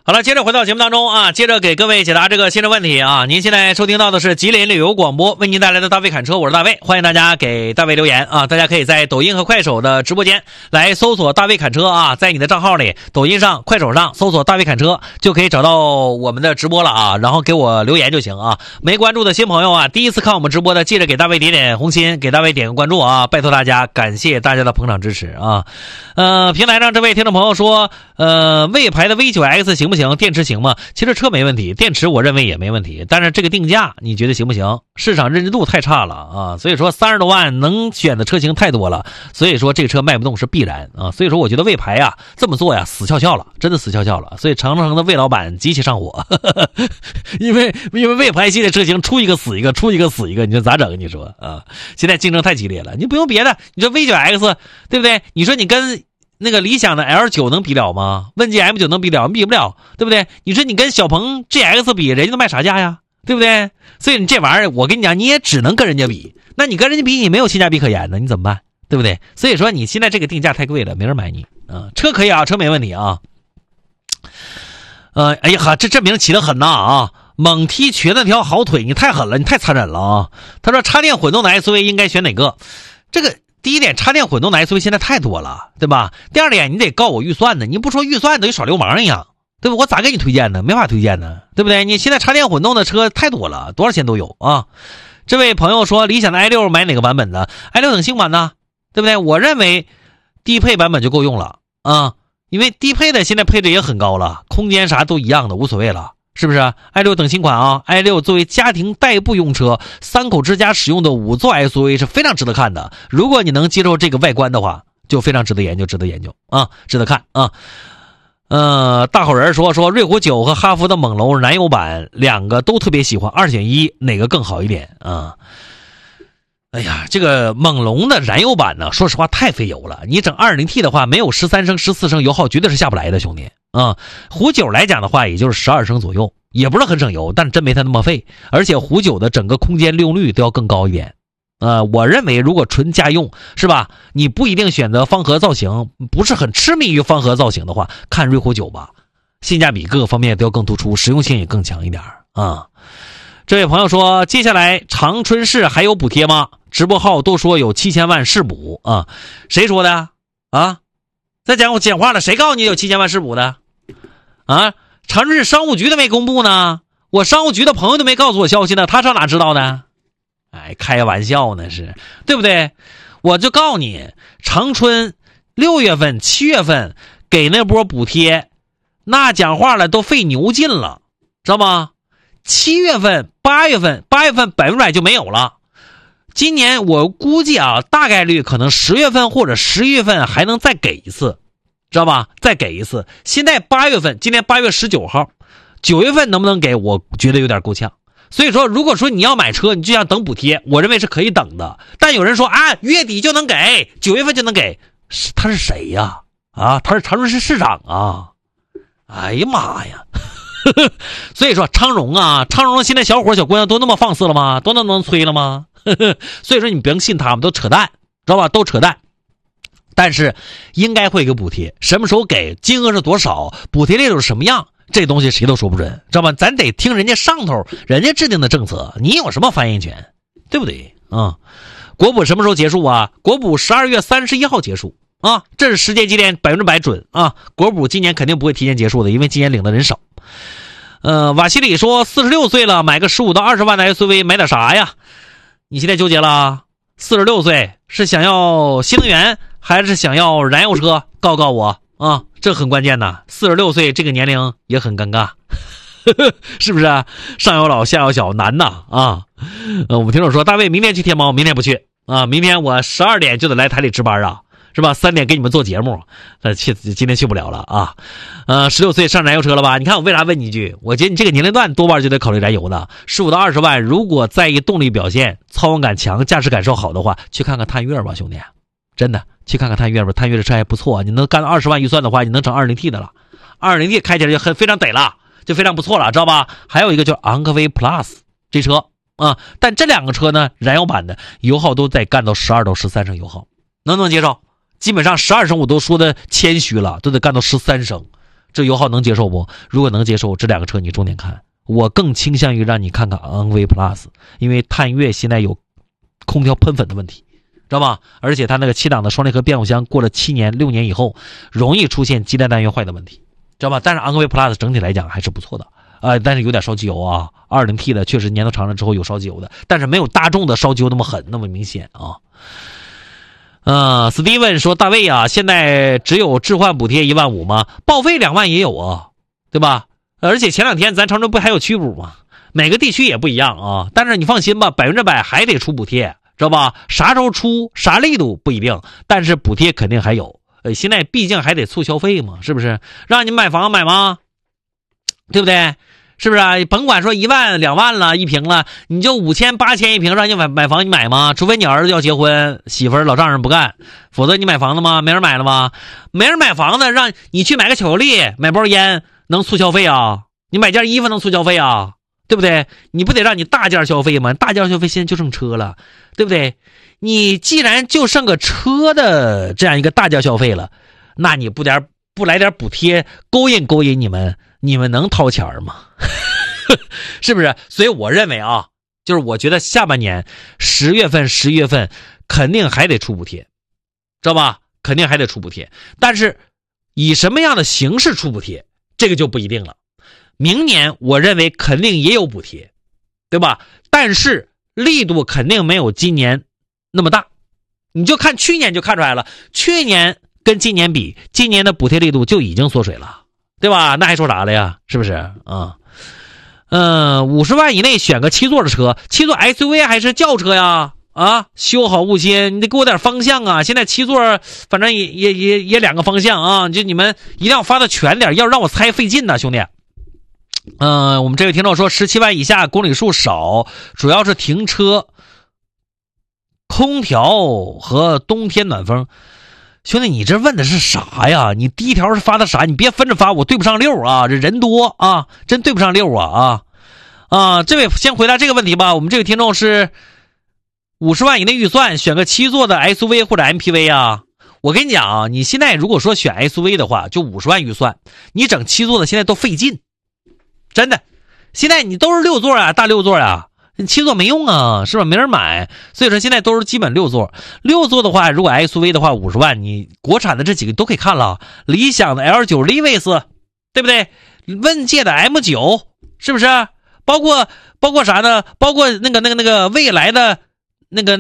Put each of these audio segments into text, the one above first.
好了，接着回到节目当中啊，接着给各位解答这个新的问题啊。您现在收听到的是吉林旅游广播为您带来的大卫侃车，我是大卫，欢迎大家给大卫留言啊。大家可以在抖音和快手的直播间来搜索大卫侃车啊，在你的账号里，抖音上、快手上搜索大卫侃车就可以找到我们的直播了啊，然后给我留言就行啊。没关注的新朋友啊，第一次看我们直播的，记着给大卫点点红心，给大卫点个关注啊，拜托大家，感谢大家的捧场支持啊。平台上这位听众朋友说，魏牌的 V9X 行不行？电池行吗？其实车没问题，电池我认为也没问题，但是这个定价你觉得行不行？市场认知度太差了啊，所以说30多万能选的车型太多了，所以说这个车卖不动是必然啊，所以说我觉得魏牌啊这么做呀死翘翘了，真的死翘翘了，所以长城的魏老板极其上火，因为魏牌系列车型出一个死一个，出一个死一个，你说咋整？你说啊，现在竞争太激烈了，你不用别的，你说 V9X 对不对？你说你跟那个理想的 L9 能比了吗？问界 M9 能比了？比不了，对不对？你说你跟小鹏 GX 比，人家都卖啥价呀？对不对？所以你这玩意儿，我跟你讲，你也只能跟人家比。那你跟人家比，你没有性价比可言的，你怎么办？对不对？所以说你现在这个定价太贵了，没人买你啊。车可以啊，车没问题啊。哎呀哈，这名起得狠呐啊！猛踢瘸那条好腿，你太狠了，你太残忍了啊！他说插电混动的 SUV 应该选哪个？这个。第一点，插电混动的 SUV 现在太多了，对吧？第二点，你得告我预算呢，你不说预算等于耍流氓一样，对吧？我咋给你推荐呢？没法推荐呢，对不对？你现在插电混动的车太多了，多少钱都有啊。这位朋友说，理想的 i6 买哪个版本呢？ i6 等新版呢，对不对？我认为低配版本就够用了啊，因为低配的现在配置也很高了，空间啥都一样的，无所谓了。是不是 i6 等新款啊 ？i6 作为家庭代步用车，3口之家使用的5座 SUV 是非常值得看的。如果你能接受这个外观的话，就非常值得研究，值得研究啊，值得看啊。大好人说瑞虎9和哈弗的猛龙燃油版两个都特别喜欢，2选1，哪个更好一点啊？哎呀，这个猛龙的燃油版呢，说实话太费油了。你整 2.0T 的话，没有13升、14升油耗，绝对是下不来的，兄弟啊。虎9来讲的话，也就是12升左右，也不是很省油，但真没它那么费。而且虎9的整个空间利用率都要更高一点。我认为如果纯家用是吧，你不一定选择方盒造型，不是很痴迷于方盒造型的话，看瑞虎9吧，性价比各个方面都要更突出，实用性也更强一点啊。这位朋友说，接下来长春市还有补贴吗？直播号都说有7000万市补啊，谁说的啊？再讲我简话了，谁告诉你有7000万市补的啊？长春市商务局都没公布呢，我商务局的朋友都没告诉我消息呢，他上哪知道呢？哎，开玩笑呢是，对不对？我就告诉你，长春6月份、7月份给那波补贴，那讲话了都费牛劲了，知道吗？7月份、8月份100%就没有了。今年我估计啊，大概率可能10月份或者11月份还能再给一次，知道吧？再给一次。现在8月份，今天8月19号，9月份能不能给？我觉得有点够呛。所以说，如果说你要买车，你就想等补贴，我认为是可以等的。但有人说啊，月底就能给，9月份就能给，他是谁呀？啊，他是长春市市长啊！哎呀妈呀！所以说昌荣现在小伙小姑娘都那么放肆了吗？都那么能吹了吗？所以说你别信他们，都扯淡，知道吧？都扯淡。但是应该会给补贴，什么时候给，金额是多少，补贴力度是什么样，这东西谁都说不准，知道吧？咱得听人家上头人家制定的政策，你有什么发言权，对不对国补什么时候结束啊？国补12月31号结束啊，这是时间节点100%准啊。国补今年肯定不会提前结束的，因为今年领的人少。瓦西里说46岁了，买个15到20万的 SUV 买点啥呀？你现在纠结了，46岁是想要新能源还是想要燃油车？告诉我啊，这很关键的。46岁这个年龄也很尴尬，是不是啊？上有老下有小，难呐啊！我们听众说，大卫明天去天猫，明天不去啊，明天我12点就得来台里值班啊。是吧？3点给你们做节目，今天去不了了啊。16岁上燃油车了吧？你看我为啥问你一句？我觉得你这个年龄段多半就得考虑燃油的。15到20万，如果在意动力表现、操控感强、驾驶感受好的话，去看看探岳吧，兄弟，真的去看看探岳吧。探岳的车还不错，你能干到20万预算的话，你能整 2.0T 的了。2.0T 开起来就非常得了，就非常不错了，知道吧？还有一个叫昂科威 Plus 这车啊，但这两个车呢，燃油版的油耗都得干到12到13升油耗，能不能接受？基本上12升我都说的谦虚了，都得干到13升， 这油耗能接受不？如果能接受，这两个车你重点看。我更倾向于让你看看昂威 Plus， 因为探岳现在有空调喷粉的问题，知道吧？而且它那个7档的双离合变速箱过了7年6年以后，容易出现机带单元坏的问题，知道吧？但是昂威 Plus 整体来讲还是不错的。但是有点烧机油啊，20T 的确实年头长了之后有烧机油的，但是没有大众的烧机油那么狠，那么明显啊。Steven 说大卫啊，现在只有置换补贴15000吗？报废2万也有啊，对吧？而且前2天咱长春不还有驱补吗？每个地区也不一样啊。但是你放心吧，100%还得出补贴，知道吧？啥时候出啥力度不一定，但是补贴肯定还有。现在毕竟还得促消费嘛，是不是？让你买房买吗？对不对？是不是啊？甭管说1万2万了一平了，你就5000、8000一平，让你买房你买吗？除非你儿子要结婚，媳妇儿老丈人不干，否则你买房子吗？没人买了吗？没人买房子，让你去买个巧克力，买包烟，能促消费啊？你买件衣服能促消费啊？对不对？你不得让你大件消费吗？大件消费现在就剩车了，对不对？你既然就剩个车的这样一个大件消费了，那你不来点补贴勾引勾引你们能掏钱吗？是不是？所以我认为啊，就是我觉得下半年10月份、11月份肯定还得出补贴，知道吧？肯定还得出补贴，但是以什么样的形式出补贴，这个就不一定了。明年我认为肯定也有补贴，对吧？但是力度肯定没有今年那么大。你就看去年就看出来了，去年跟今年比，今年的补贴力度就已经缩水了，对吧？那还说啥了呀？是不是啊？50万以内选个7座的车，7座 SUV 还是轿车呀？啊，修好雾些，你得给我点方向啊！现在7座反正也2个方向啊，就你们一定要发的全点，要让我猜费劲呢，兄弟。我们这位听众说17万以下公里数少，主要是停车、空调和冬天暖风。兄弟，你这问的是啥呀？你第一条是发的啥？你别分着发，我对不上溜啊！这人多啊，真对不上溜啊！这位先回答这个问题吧。我们这位听众是50万以内预算，选个7座的 SUV 或者 MPV 啊。我跟你讲啊，你现在如果说选 SUV 的话，就50万预算，你整7座的现在都费劲，真的。现在你都是6座啊，大6座啊。7座没用啊，是吧？没人买，所以说现在都是基本6座。6座的话，如果 SUV 的话，50万，你国产的这几个都可以看了。理想的 L9 Levis， 对不对？问界的 M9， 是不是？包括啥呢？包括那个未来的那个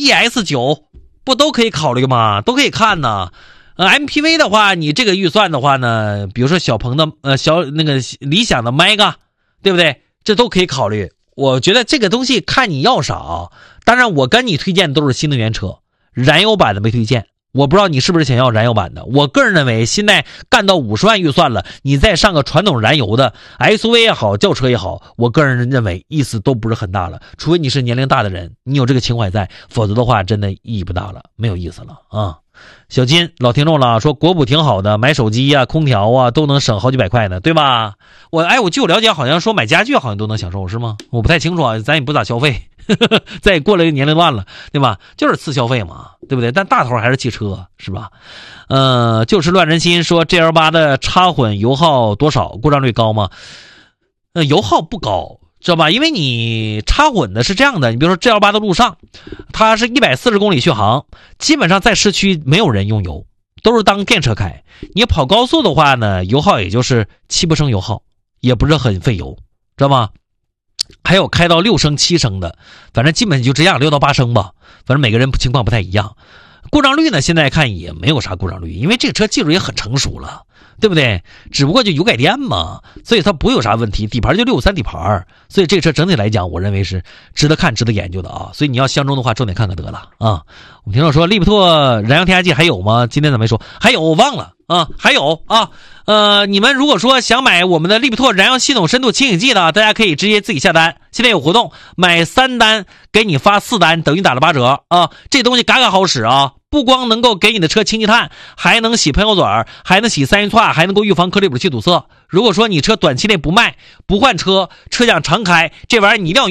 ES9， 不都可以考虑吗？都可以看呢。MPV 的话，你这个预算的话呢，比如说小鹏的理想的 Mega， 对不对？这都可以考虑。我觉得这个东西看你要啥，当然我跟你推荐都是新能源车，燃油版的没推荐。我不知道你是不是想要燃油版的。我个人认为现在干到50万预算了，你再上个传统燃油的 SUV 也好，轿车也好，我个人认为意思都不是很大了。除非你是年龄大的人，你有这个情怀在，否则的话真的意义不大了，没有意思了啊。小金老听众了，说国补挺好的，买手机啊、空调啊都能省好几百块呢，对吧？我据我了解，好像说买家具好像都能享受，是吗？我不太清楚啊，咱也不咋消费，咱也过了一个年龄段了，对吧？就是次消费嘛，对不对？但大头还是汽车，是吧？就是乱人心说 GL8 的插混油耗多少？故障率高吗？油耗不高，知道吧？因为你插混的是这样的，你比如说 GL8 的路上，它是140公里续航，基本上在市区没有人用油，都是当电车开。你跑高速的话呢，油耗也就是7、8升油耗，也不是很费油，知道吗？还有开到6升、7升的，反正基本就这样，6到8升吧。反正每个人情况不太一样。故障率呢，现在看也没有啥故障率，因为这个车技术也很成熟了，对不对？只不过就油改电嘛，所以它不会有啥问题。底盘就653底盘，所以这个车整体来讲，我认为是值得看、值得研究的啊。所以你要相中的话，重点看看得了啊。我们听到说利普拓燃油添加剂还有吗？今天怎么没说？还有，我忘了啊，还有啊。你们如果说想买我们的利普拓燃油系统深度清洗剂的，大家可以直接自己下单。现在有活动，买3单给你发4单，等于打了8折啊！这东西嘎嘎好使啊！不光能够给你的车清积碳，还能洗喷油嘴，还能洗3元串，还能够预防颗粒补气堵塞。如果说你车短期内不卖不换车，车想常开，这玩意儿你一定要用。